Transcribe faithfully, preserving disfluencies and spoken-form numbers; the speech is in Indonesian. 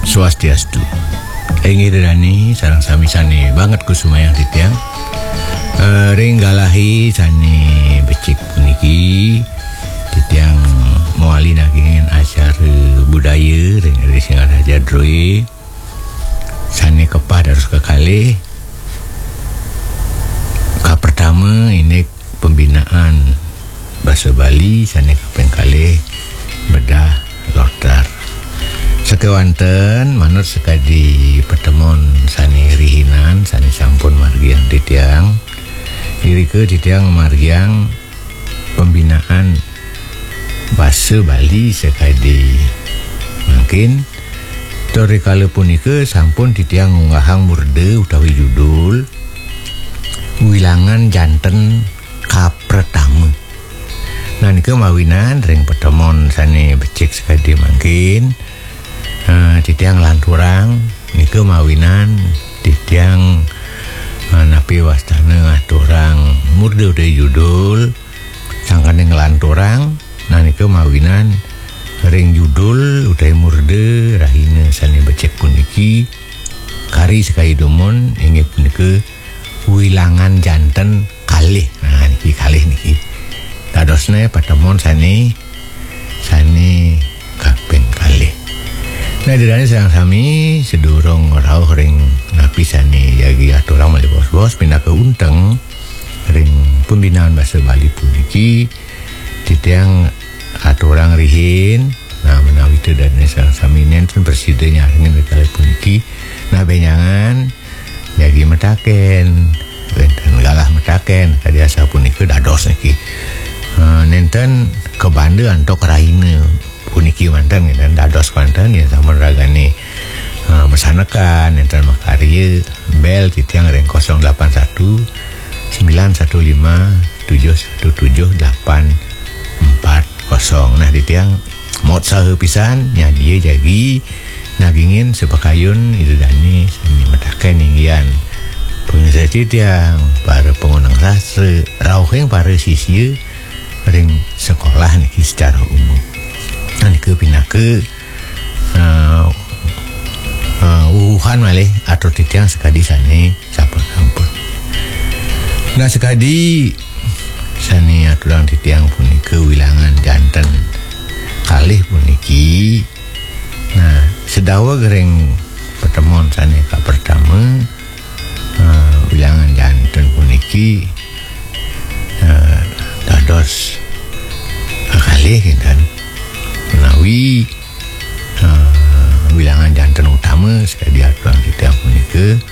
Swastiastu. Inggih dedani sareng sami sani banget kusumayang titiang. E, ring galahi sani becik puniki titiang moali nagingin acara budaya ring dari singar Raja Droe sani kepah harus kekali. Ka pertama ini pembinaan bahasa Bali sani kaping kalih bedah lortar. Sekewanten manut sekadi pertemuan sani rihinan sani sampun margiang titiang dirike titiang margiang pembinaan bahasa Bali sekadi mungkin tori kala punika sampun titiang ngunggahang murde utawi judul Wilangan Janten kapertama. Nah niku mawinan ring pertemuan sani becik sekadi mungkin Uh, titiang lanturang niku mawinan titiang uh, napi wastana ngaturang murde udah judul sangkane ngelanturang. Nah niku mawinan ring judul udah murde rahina sani becek puniki kari sekali domon inget puniki Wilangan Janten kalih. Nah niki kalih niki dadosne patemon sani sani kaping kalih. Nah dirani sedang sami sedurung rauh ring napi sani yagi aturang mali bos-bos pindah ke unteng ring pembinaan bahasa Bali puniki titiang aturang rihin. Nah menawi itu dan sedang sami nenten persidenya ring kali puniki nah benyangan yagi metaken nenten galah metaken tadi asa puniki dados niki uh, nenten ke Bande antok raine puniki mantan dan dados mantan ya sama ragane uh, mesanakan enten makarya bel titiang ring nol delapan satu sembilan satu lima tujuh satu tujuh delapan empat nol. Nah titiang mod saha pisan nya dia jagi nagingin sepakayun itu dani seni metaken inggian pengisah titiang para pengunang sastra rauheng para sisya ring sekolah niki secara umum. Nah ke pindah ke uh, uh, Wuhan malih atau titiang sekadi sani sampun-sampun. Nah sekadi sani aturan titiang puniki Wilangan Janten kalih puniki. Nah sedawa gereng pertemuan sani ka pertama uh, Wilangan Janten puniki uh, dados kalih kan menawi uh, Wilangan Janten utama sekali aturan kita puniki